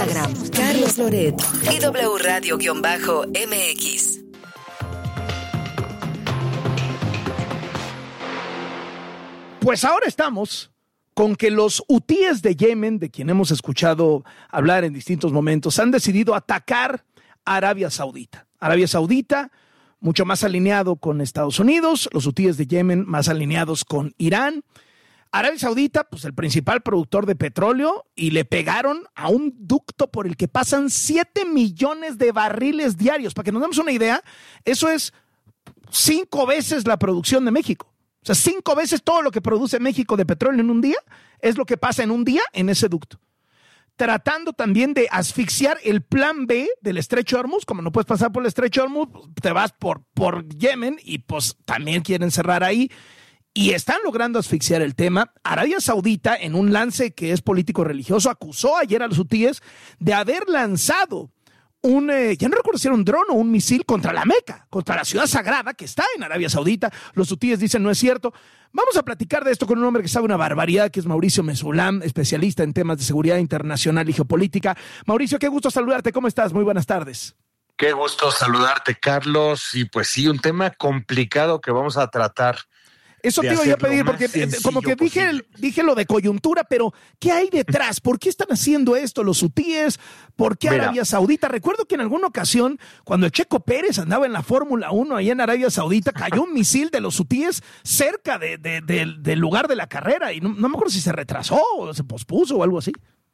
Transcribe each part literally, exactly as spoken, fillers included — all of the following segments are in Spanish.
Instagram, Carlos Loret y W Radio-M X. Pues ahora estamos con que los hutíes de Yemen, de quien hemos escuchado hablar en distintos momentos, han decidido atacar a Arabia Saudita. Arabia Saudita, mucho más alineado con Estados Unidos, los hutíes de Yemen más alineados con Irán. Arabia Saudita, pues el principal productor de petróleo, y le pegaron a un ducto por el que pasan siete millones de barriles diarios. Para que nos demos una idea, eso es cinco veces la producción de México. O sea, cinco veces todo lo que produce México de petróleo en un día es lo que pasa en un día en ese ducto. Tratando también de asfixiar el plan B del Estrecho de Hormuz. Como no puedes pasar por el Estrecho de Hormuz, pues te vas por, por Yemen y pues también quieren cerrar ahí. Y están logrando asfixiar el tema. Arabia Saudita, en un lance que es político-religioso, acusó ayer a los hutíes de haber lanzado un, eh, ya no recuerdo si era un dron o un misil contra la Meca, contra la ciudad sagrada que está en Arabia Saudita. Los hutíes dicen no es cierto. Vamos a platicar de esto con un hombre que sabe una barbaridad, que es Mauricio Mesulam, especialista en temas de seguridad internacional y geopolítica. Mauricio, qué gusto saludarte. ¿Cómo estás? Muy buenas tardes. Qué gusto saludarte, Carlos. Y pues sí, un tema complicado que vamos a tratar. Eso te iba yo a pedir, porque eh, como que dije, dije lo de coyuntura, pero ¿qué hay detrás? ¿Por qué están haciendo esto los hutíes? ¿Por qué Mira, Arabia Saudita? Recuerdo que en alguna ocasión, cuando el Checo Pérez andaba en la Fórmula uno allá en Arabia Saudita, cayó un misil de los hutíes cerca de, de, de, del lugar de la carrera, y no, no me acuerdo si se retrasó o se pospuso o algo así.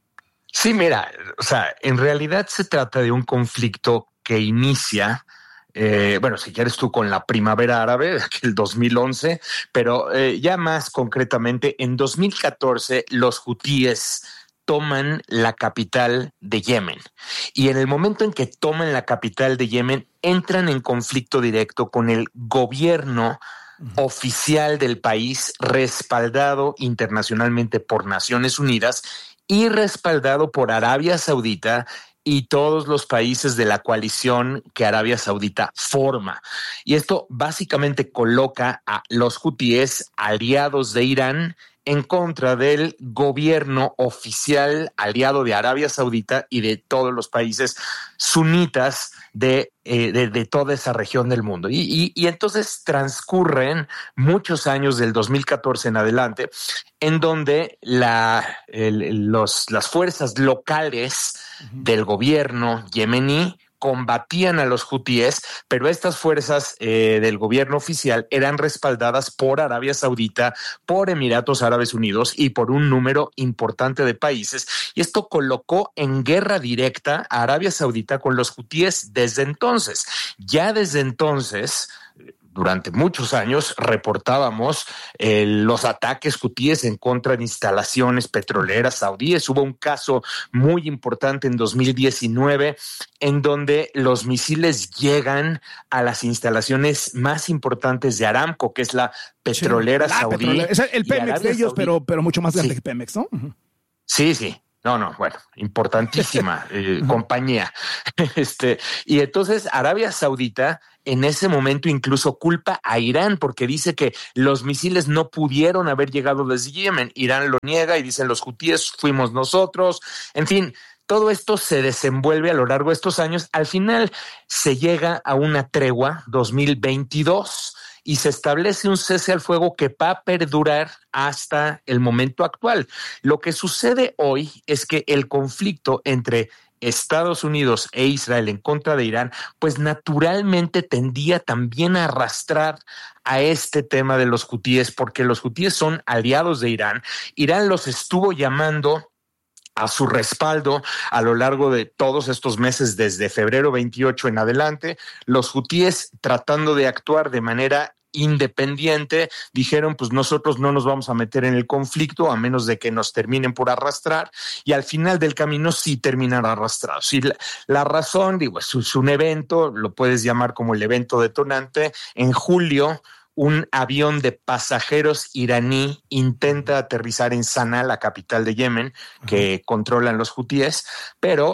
Sí, mira, o sea, en realidad se trata de un conflicto que inicia... Eh, bueno, si quieres tú con la primavera árabe, el dos mil once, pero eh, ya más concretamente, en dos mil catorce los hutíes toman la capital de Yemen. Y en el momento en que toman la capital de Yemen, entran en conflicto directo con el gobierno uh-huh. oficial del país, respaldado internacionalmente por Naciones Unidas y respaldado por Arabia Saudita y todos los países de la coalición que Arabia Saudita forma. Y esto básicamente coloca a los hutíes aliados de Irán en contra del gobierno oficial aliado de Arabia Saudita y de todos los países sunitas de, eh, de, de toda esa región del mundo. Y, y, y entonces transcurren muchos años del dos mil catorce en adelante, en donde la, el, los, las fuerzas locales del gobierno yemení combatían a los hutíes, pero estas fuerzas eh, del gobierno oficial eran respaldadas por Arabia Saudita, por Emiratos Árabes Unidos y por un número importante de países. Y esto colocó en guerra directa a Arabia Saudita con los hutíes desde entonces. Ya desde entonces... Durante muchos años reportábamos eh, los ataques hutíes en contra de instalaciones petroleras saudíes. Hubo un caso muy importante en dos mil diecinueve en donde los misiles llegan a las instalaciones más importantes de Aramco, que es la petrolera sí, la saudí. Petrolera. Es el Pemex de ellos, pero, pero mucho más grande sí. que Pemex, ¿no? Uh-huh. Sí, sí. No, no, bueno, importantísima eh, compañía. Este, y entonces Arabia Saudita en ese momento incluso culpa a Irán porque dice que los misiles no pudieron haber llegado desde Yemen. Irán lo niega y dicen los hutíes fuimos nosotros. En fin, todo esto se desenvuelve a lo largo de estos años. Al final se llega a una tregua dos mil veintidós y se establece un cese al fuego que va a perdurar hasta el momento actual. Lo que sucede hoy es que el conflicto entre Estados Unidos e Israel en contra de Irán, pues naturalmente tendía también a arrastrar a este tema de los hutíes, porque los hutíes son aliados de Irán. Irán los estuvo llamando a su respaldo a lo largo de todos estos meses, desde febrero veintiocho en adelante. Los hutíes, tratando de actuar de manera independiente, dijeron pues nosotros no nos vamos a meter en el conflicto a menos de que nos terminen por arrastrar, y al final del camino sí terminan arrastrados. Y la, la razón, digo, es, es un evento, lo puedes llamar como el evento detonante. En julio, un avión de pasajeros iraní intenta aterrizar en Sanaa, la capital de Yemen, que uh-huh. controlan los hutíes, pero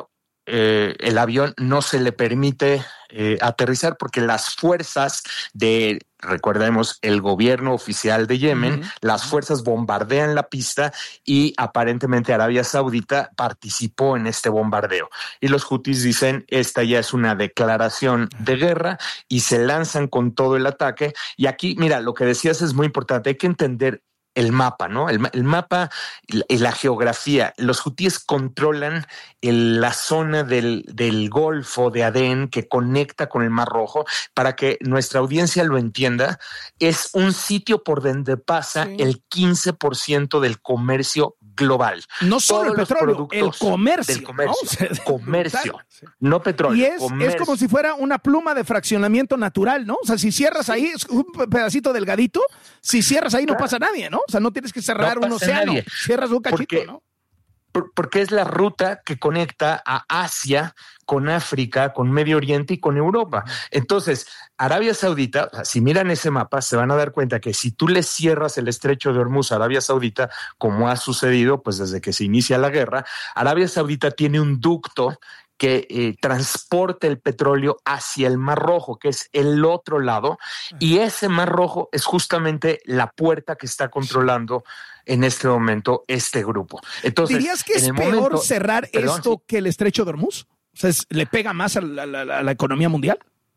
eh, el avión no se le permite eh, aterrizar porque las fuerzas de, recordemos, el gobierno oficial de Yemen, uh-huh. las fuerzas bombardean la pista y aparentemente Arabia Saudita participó en este bombardeo. Y los hutis dicen, esta ya es una declaración de guerra y se lanzan con todo el ataque. Y aquí, mira, lo que decías es muy importante, hay que entender el mapa, ¿no? El, el mapa y la geografía. Los hutíes controlan el, la zona del, del Golfo de Adén que conecta con el Mar Rojo. Para que nuestra audiencia lo entienda, es un sitio por donde pasa sí. el quince por ciento del comercio global. No solo Todos el petróleo, el comercio. Del comercio, ¿no? O sea, comercio, sí. no petróleo. Y es, es como si fuera una pluma de fraccionamiento natural, ¿no? O sea, si cierras sí. ahí, es un pedacito delgadito, si cierras ahí claro. no pasa nadie, ¿no? O sea, no tienes que cerrar no un océano, nadie. Cierras un cachito, porque, ¿no? Porque es la ruta que conecta a Asia con África, con Medio Oriente y con Europa. Entonces, Arabia Saudita, o sea, si miran ese mapa, se van a dar cuenta que si tú le cierras el estrecho de Hormuz a Arabia Saudita, como ha sucedido pues desde que se inicia la guerra, Arabia Saudita tiene un ducto que eh, transporta el petróleo hacia el Mar Rojo, que es el otro lado, y ese Mar Rojo es justamente la puerta que está controlando en este momento este grupo. Entonces, ¿dirías que es peor momento, cerrar perdón, esto sí. que el estrecho de Hormuz? O sea, es, ¿le pega más a la, a, la, a la economía mundial?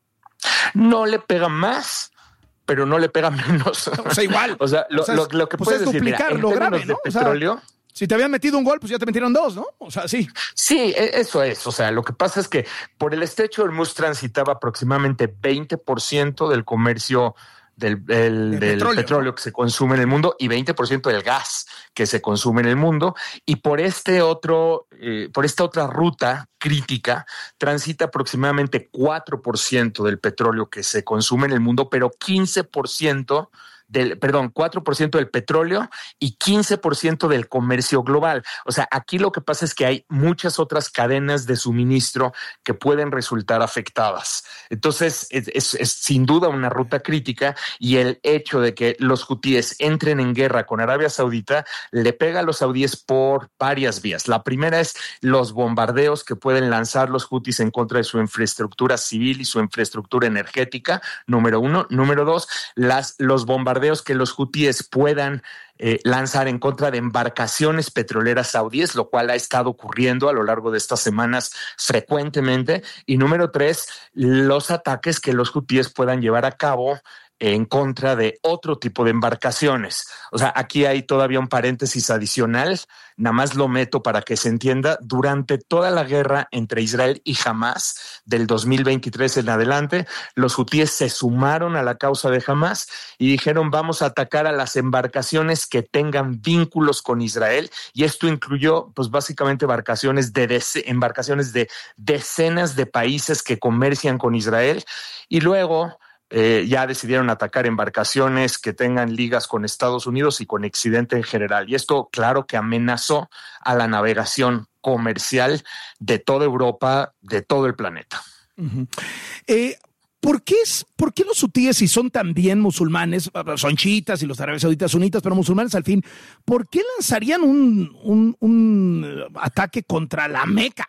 No le pega más, pero no le pega menos. O sea, igual. O sea, lo, o sea, lo, lo que pues puedes es decir, duplicar mira, lo en grave, términos ¿no? de petróleo... O sea, si te habían metido un gol, pues ya te metieron dos, ¿no? O sea, sí. Sí, eso es. O sea, lo que pasa es que por el estrecho de Hormuz transitaba aproximadamente veinte por ciento del comercio del, del, del petróleo. petróleo que se consume en el mundo y veinte por ciento del gas que se consume en el mundo. Y por este otro, eh, por esta otra ruta crítica transita aproximadamente cuatro por ciento del petróleo que se consume en el mundo, pero quince por ciento del, perdón, cuatro por ciento del petróleo y quince por ciento del comercio global. O sea, aquí lo que pasa es que hay muchas otras cadenas de suministro que pueden resultar afectadas. Entonces, es, es, es sin duda una ruta crítica y el hecho de que los hutíes entren en guerra con Arabia Saudita le pega a los saudíes por varias vías. La primera es los bombardeos que pueden lanzar los hutíes en contra de su infraestructura civil y su infraestructura energética, número uno. Número dos, las, los bombardeos que los hutíes puedan eh, lanzar en contra de embarcaciones petroleras saudíes, lo cual ha estado ocurriendo a lo largo de estas semanas frecuentemente. Y número tres, los ataques que los hutíes puedan llevar a cabo en contra de otro tipo de embarcaciones. O sea, aquí hay todavía un paréntesis adicional, nada más lo meto para que se entienda. Durante toda la guerra entre Israel y Hamás, del dos mil veintitrés en adelante, los hutíes se sumaron a la causa de Hamás y dijeron, vamos a atacar a las embarcaciones que tengan vínculos con Israel, y esto incluyó, pues básicamente, embarcaciones de, dece- embarcaciones de decenas de países que comercian con Israel, y luego Eh, ya decidieron atacar embarcaciones que tengan ligas con Estados Unidos y con Occidente en general. Y esto, claro, que amenazó a la navegación comercial de toda Europa, de todo el planeta. Uh-huh. Eh, ¿por qué, es, ¿Por qué los hutíes, si son también musulmanes, son chiitas y los árabes sauditas sunitas, pero musulmanes al fin, ¿por qué lanzarían un, un, un ataque contra la Meca?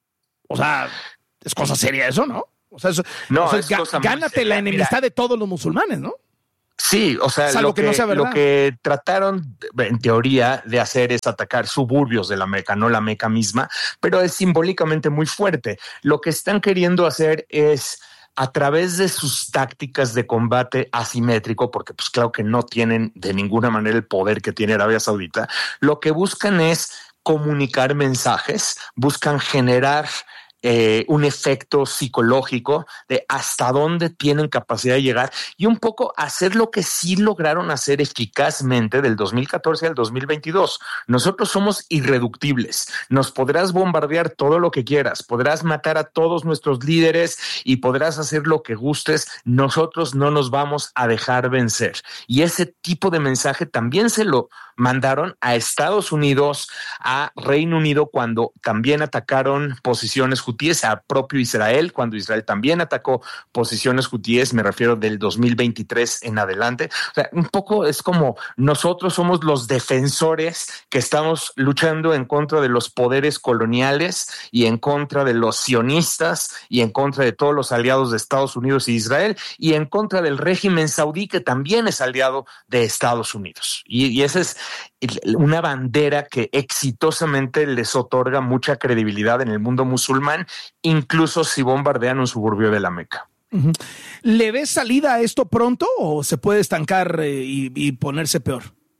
O sea, es cosa seria eso, ¿no? O sea, eso, no, o sea es ga- cosa gánate la enemistad Mira, de todos los musulmanes, ¿no? Sí, o sea, lo que, que no lo que trataron en teoría de hacer es atacar suburbios de la Meca, no la Meca misma, pero es simbólicamente muy fuerte. Lo que están queriendo hacer es, a través de sus tácticas de combate asimétrico, porque pues claro que no tienen de ninguna manera el poder que tiene Arabia Saudita, lo que buscan es comunicar mensajes, buscan generar Eh, un efecto psicológico de hasta dónde tienen capacidad de llegar y un poco hacer lo que sí lograron hacer eficazmente del dos mil catorce al dos mil veintidós. Nosotros somos irreductibles. Nos podrás bombardear todo lo que quieras, podrás matar a todos nuestros líderes y podrás hacer lo que gustes. Nosotros no nos vamos a dejar vencer. Y ese tipo de mensaje también se lo mandaron a Estados Unidos, a Reino Unido cuando también atacaron posiciones hutíes, a propio Israel cuando Israel también atacó posiciones hutíes, me refiero del dos mil veintitrés en adelante. O sea, un poco es como nosotros somos los defensores que estamos luchando en contra de los poderes coloniales y en contra de los sionistas y en contra de todos los aliados de Estados Unidos y Israel y en contra del régimen saudí que también es aliado de Estados Unidos. Y, y esa es una bandera que exitosamente les otorga mucha credibilidad en el mundo musulmán, incluso si bombardean un suburbio de la Meca. Uh-huh. ¿Le ves salida a esto pronto o se puede estancar eh, y, y ponerse peor?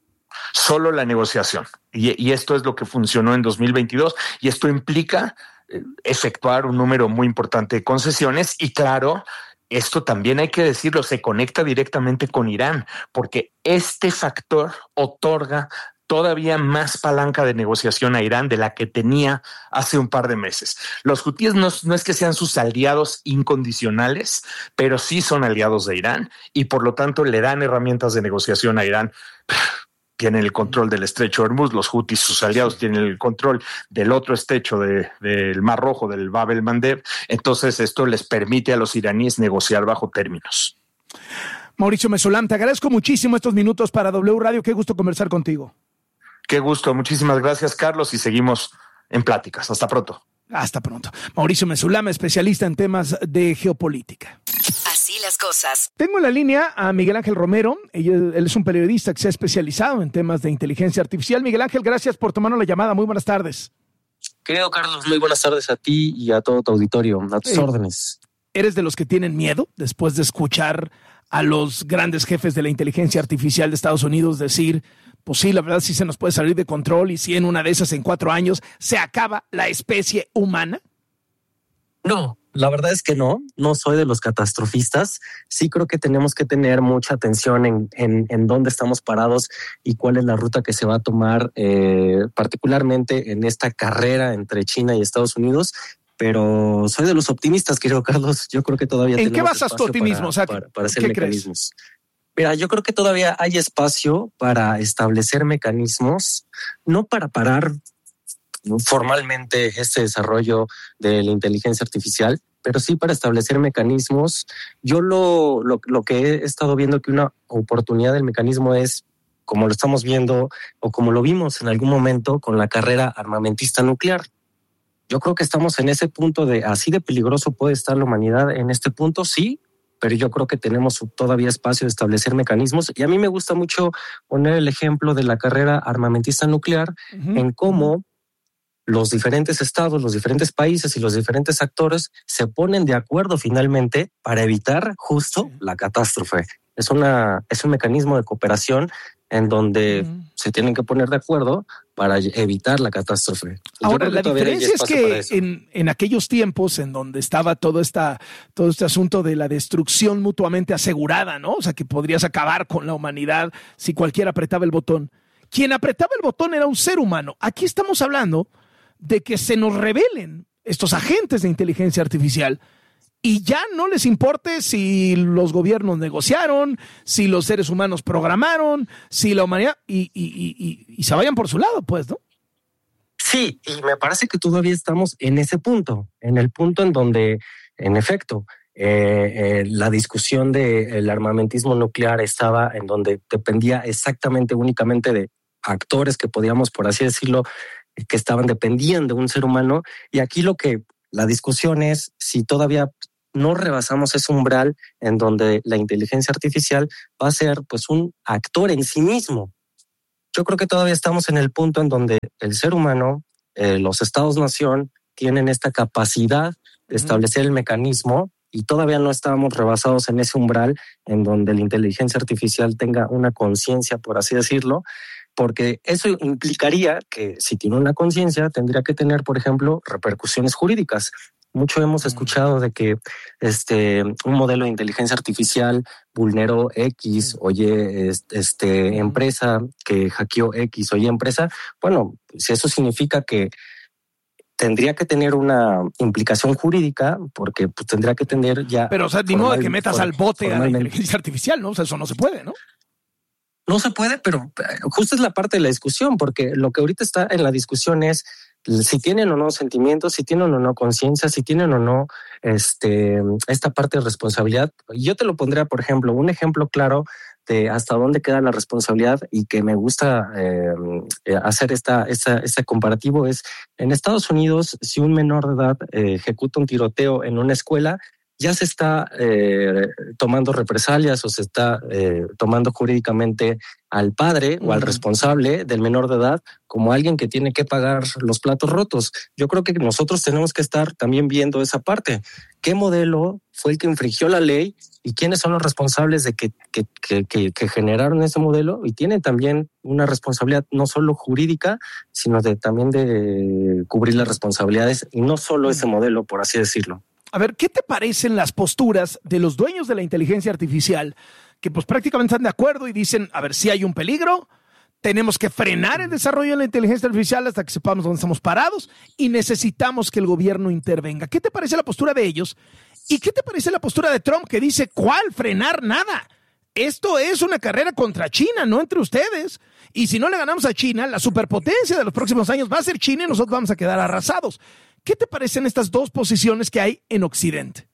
Solo la negociación. Y, y esto es lo que funcionó en dos mil veintidós y esto implica eh, efectuar un número muy importante de concesiones y claro, esto también hay que decirlo, se conecta directamente con Irán, porque este factor otorga todavía más palanca de negociación a Irán de la que tenía hace un par de meses. Los hutíes no, no es que sean sus aliados incondicionales, pero sí son aliados de Irán y por lo tanto le dan herramientas de negociación a Irán. Tienen el control del estrecho de Hormuz, los hutis, sus aliados, tienen el control del otro estrecho de, del Mar Rojo, del Bab el Mandeb. Entonces esto les permite a los iraníes negociar bajo términos. Mauricio Mesolán, te agradezco muchísimo estos minutos para W Radio. Qué gusto conversar contigo. Qué gusto. Muchísimas gracias, Carlos, y seguimos en pláticas. Hasta pronto. Hasta pronto. Mauricio Mesolán, especialista en temas de geopolítica. Así las cosas. Tengo en la línea a Miguel Ángel Romero. Él, él es un periodista que se ha especializado en temas de inteligencia artificial. Miguel Ángel, gracias por tomarnos la llamada. Muy buenas tardes. Querido Carlos, muy buenas tardes a ti y a todo tu auditorio. A tus eh, órdenes. ¿Eres de los que tienen miedo después de escuchar a los grandes jefes de la inteligencia artificial de Estados Unidos decir, pues sí, la verdad sí se nos puede salir de control y si en una de esas en cuatro años se acaba la especie humana? No, la verdad es que no, no soy de los catastrofistas. Sí creo que tenemos que tener mucha atención en, en, en dónde estamos parados y cuál es la ruta que se va a tomar, eh, particularmente en esta carrera entre China y Estados Unidos. Pero soy de los optimistas, querido Carlos. Yo creo que todavía ¿En qué basas tu optimismo? Para, o sea, para, para hacer ¿qué mecanismos. crees? Mira, yo creo que todavía hay espacio para establecer mecanismos, no para parar formalmente este desarrollo de la inteligencia artificial, pero sí para establecer mecanismos. Yo lo, lo, lo que he estado viendo que una oportunidad del mecanismo es, como lo estamos viendo o como lo vimos en algún momento con la carrera armamentista nuclear. Yo creo que estamos en ese punto de así de peligroso puede estar la humanidad en este punto, sí, pero yo creo que tenemos todavía espacio de establecer mecanismos. Y a mí me gusta mucho poner el ejemplo de la carrera armamentista nuclear uh-huh. en cómo los diferentes estados, los diferentes países y los diferentes actores se ponen de acuerdo finalmente para evitar justo sí. la catástrofe. Es, una, es un mecanismo de cooperación en donde uh-huh. se tienen que poner de acuerdo para evitar la catástrofe. Ahora, la diferencia es que en, en aquellos tiempos en donde estaba todo, esta, todo este asunto de la destrucción mutuamente asegurada, ¿no? O sea, que podrías acabar con la humanidad si cualquiera apretaba el botón. Quien apretaba el botón era un ser humano. Aquí estamos hablando de que se nos rebelen estos agentes de inteligencia artificial y ya no les importe si los gobiernos negociaron, si los seres humanos programaron, si la humanidad, y, y, y, y se vayan por su lado, pues, ¿no? Sí, y me parece que todavía estamos en ese punto, en el punto en donde, en efecto, eh, eh, la discusión del armamentismo nuclear estaba en donde dependía exactamente, únicamente de actores que podíamos, por así decirlo, que estaban, dependían de un ser humano. Y aquí lo que la discusión es si todavía no rebasamos ese umbral en donde la inteligencia artificial va a ser pues un actor en sí mismo. Yo creo que todavía estamos en el punto en donde el ser humano, eh, los estados-nación, tienen esta capacidad de establecer el mecanismo y todavía no estábamos rebasados en ese umbral en donde la inteligencia artificial tenga una conciencia, por así decirlo, porque eso implicaría que si tiene una conciencia tendría que tener, por ejemplo, repercusiones jurídicas. Mucho hemos escuchado de que este un modelo de inteligencia artificial vulneró X o Y este, empresa, que hackeó X o Y empresa. Bueno, si eso significa que tendría que tener una implicación jurídica, porque pues, tendría que tener ya... Pero, o sea, ni modo de que metas al bote a la inteligencia artificial, ¿no? O sea, eso no se puede, ¿no? no se puede, pero justo es la parte de la discusión, porque lo que ahorita está en la discusión es si tienen o no sentimientos, si tienen o no conciencia, si tienen o no este, esta parte de responsabilidad. Yo te lo pondría, por ejemplo, un ejemplo claro de hasta dónde queda la responsabilidad y que me gusta eh, hacer esta, esta, este comparativo es en Estados Unidos, si un menor de edad eh, ejecuta un tiroteo en una escuela, ya se está eh, tomando represalias o se está eh, tomando jurídicamente al padre uh-huh. o al responsable del menor de edad como alguien que tiene que pagar los platos rotos. Yo creo que nosotros tenemos que estar también viendo esa parte. ¿Qué modelo fue el que infringió la ley y quiénes son los responsables de que, que, que, que, que generaron ese modelo? Y tienen también una responsabilidad no solo jurídica, sino de, también de cubrir las responsabilidades y no solo ese modelo, por así decirlo. A ver, ¿qué te parecen las posturas de los dueños de la inteligencia artificial que pues prácticamente están de acuerdo y dicen, a ver, si hay un peligro, tenemos que frenar el desarrollo de la inteligencia artificial hasta que sepamos dónde estamos parados y necesitamos que el gobierno intervenga? ¿Qué te parece la postura de ellos? ¿Y qué te parece la postura de Trump que dice, ¿cuál frenar? Nada. Esto es una carrera contra China, no entre ustedes. Y si no le ganamos a China, la superpotencia de los próximos años va a ser China y nosotros vamos a quedar arrasados. ¿Qué te parecen estas dos posiciones que hay en Occidente?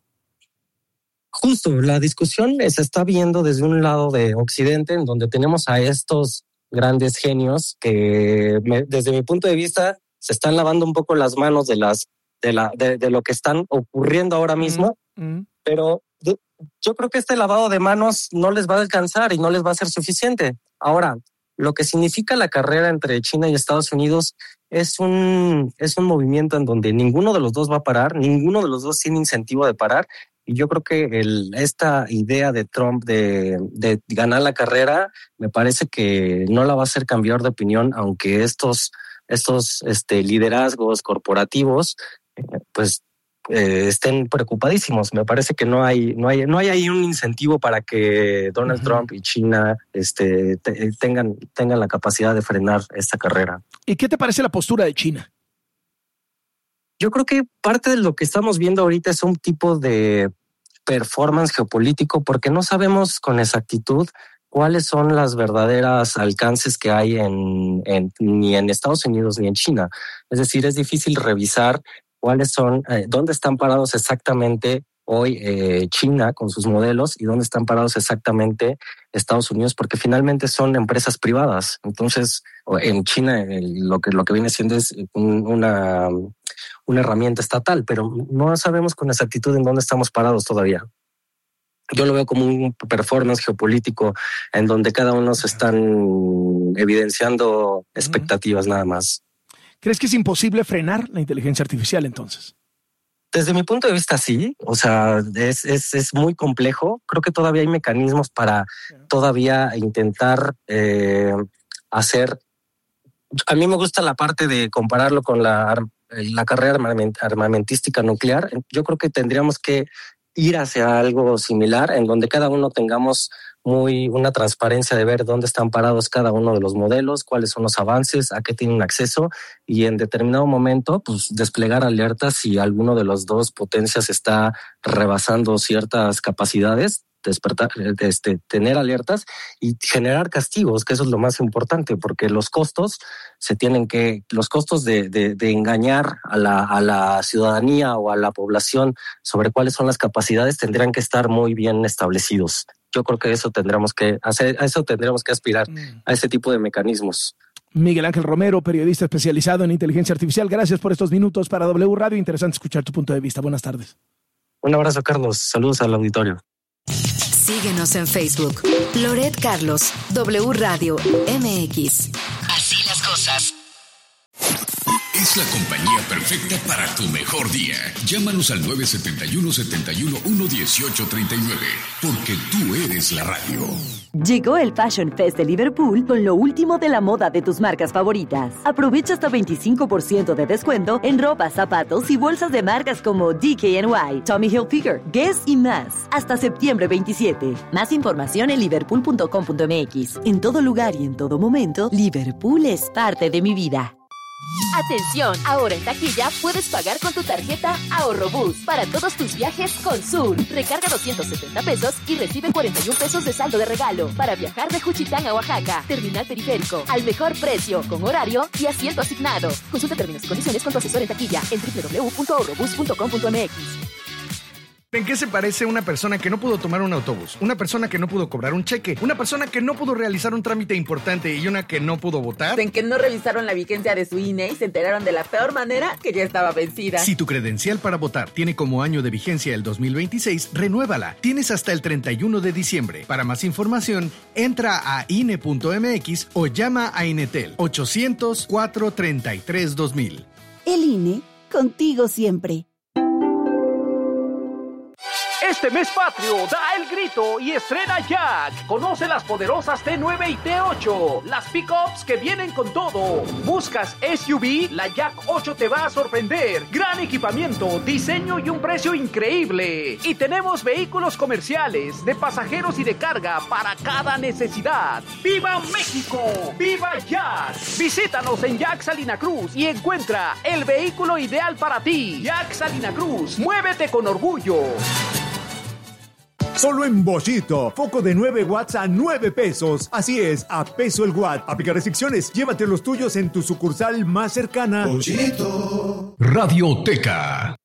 Justo, la discusión se está viendo desde un lado de Occidente, en donde tenemos a estos grandes genios que, me, desde mi punto de vista, se están lavando un poco las manos de las de la de, de lo que están ocurriendo ahora mismo, mm-hmm. pero de, yo creo que este lavado de manos no les va a alcanzar y no les va a ser suficiente. Ahora, lo que significa la carrera entre China y Estados Unidos es un, es un movimiento en donde ninguno de los dos va a parar, ninguno de los dos tiene incentivo de parar. Y yo creo que el, esta idea de Trump de, de ganar la carrera me parece que no la va a hacer cambiar de opinión, aunque estos, estos este, liderazgos corporativos eh, pues eh, estén preocupadísimos. Me parece que no hay, no hay, no hay ahí un incentivo para que Donald uh-huh. Trump y China este, te, tengan, tengan la capacidad de frenar esta carrera. ¿Y qué te parece la postura de China? Yo creo que parte de lo que estamos viendo ahorita es un tipo de performance geopolítico porque no sabemos con exactitud cuáles son las verdaderas alcances que hay en, en, ni en Estados Unidos ni en China. Es decir, es difícil revisar cuáles son, eh, dónde están parados exactamente hoy eh, China con sus modelos y dónde están parados exactamente Estados Unidos, porque finalmente son empresas privadas. Entonces, en China el, lo que lo que viene siendo es un, una, una herramienta estatal, pero no sabemos con exactitud en dónde estamos parados todavía. Yo lo veo como un performance geopolítico en donde cada uno se están evidenciando expectativas nada más. ¿Crees que es imposible frenar la inteligencia artificial entonces? Desde mi punto de vista, sí. O sea, es, es, es muy complejo. Creo que todavía hay mecanismos para todavía intentar eh, hacer... A mí me gusta la parte de compararlo con la, la carrera armamentística nuclear. Yo creo que tendríamos que ir hacia algo similar, en donde cada uno tengamos muy una transparencia de ver dónde están parados cada uno de los modelos, cuáles son los avances, a qué tienen acceso y en determinado momento pues desplegar alertas si alguno de los dos potencias está rebasando ciertas capacidades, despertar, este, tener alertas y generar castigos, que eso es lo más importante, porque los costos se tienen que, los costos de, de, de engañar a la, a la ciudadanía o a la población sobre cuáles son las capacidades tendrían que estar muy bien establecidos. Yo creo que eso tendremos que hacer, a eso tendremos que aspirar, mm. a ese tipo de mecanismos. Miguel Ángel Romero, periodista especializado en inteligencia artificial. Gracias por estos minutos para W Radio. Interesante escuchar tu punto de vista. Buenas tardes. Un abrazo, Carlos. Saludos al auditorio. Síguenos en Facebook. Loret Carlos, W Radio M X. Así las cosas. Es la compañía perfecta para tu mejor día. Llámanos al nueve siete uno, siete uno uno, uno ocho tres nueve, porque tú eres la radio. Llegó el Fashion Fest de Liverpool con lo último de la moda de tus marcas favoritas. Aprovecha hasta veinticinco por ciento de descuento en ropa, zapatos y bolsas de marcas como D K N Y, Tommy Hilfiger, Guess y más. Hasta septiembre veintisiete. Más información en liverpool punto com punto m x. En todo lugar y en todo momento, Liverpool es parte de mi vida. Atención, ahora en taquilla puedes pagar con tu tarjeta Ahorrobús para todos tus viajes con Sur. Recarga doscientos setenta pesos y recibe cuarenta y un pesos de saldo de regalo para viajar de Juchitán a Oaxaca. Terminal Periférico, al mejor precio, con horario y asiento asignado. Consulta términos y condiciones con tu asesor en taquilla en doble u doble u doble u punto ahorrobús punto com punto m x. ¿En qué se parece una persona que no pudo tomar un autobús? Una persona que no pudo cobrar un cheque, una persona que no pudo realizar un trámite importante y una que no pudo votar. En que no revisaron la vigencia de su I N E y se enteraron de la peor manera, que ya estaba vencida. Si tu credencial para votar tiene como año de vigencia el dos mil veintiséis, renuévala. Tienes hasta el treinta y uno de diciembre. Para más información, entra a I N E punto m x o llama a Inetel ochocientos, cuatrocientos treinta y tres, dos mil. El I N E, contigo siempre. Este mes patrio, da el grito y estrena Jack. Conoce las poderosas T nueve y T ocho, las pickups que vienen con todo. ¿Buscas S U V? La Jack ocho te va a sorprender. Gran equipamiento, diseño y un precio increíble. Y tenemos vehículos comerciales, de pasajeros y de carga para cada necesidad. ¡Viva México! ¡Viva Jack! Visítanos en Jack Salina Cruz y encuentra el vehículo ideal para ti. Jack Salina Cruz, muévete con orgullo. Solo en Boschito, foco de nueve watts a nueve pesos. Así es, a peso el watt. Aplica restricciones. Llévate los tuyos en tu sucursal más cercana. Boschito. Radioteca.